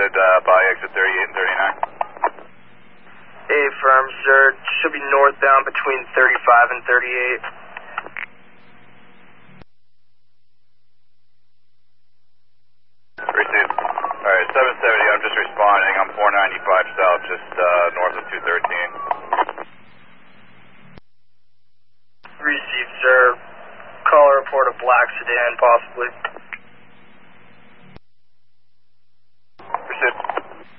spotted by exit 38 and 39. Affirm, sir. Should be northbound between 35 and 38. Received. Alright, 770, I'm just responding. I'm 495 south, just north of 213. Received, sir. Caller report a black sedan, possibly.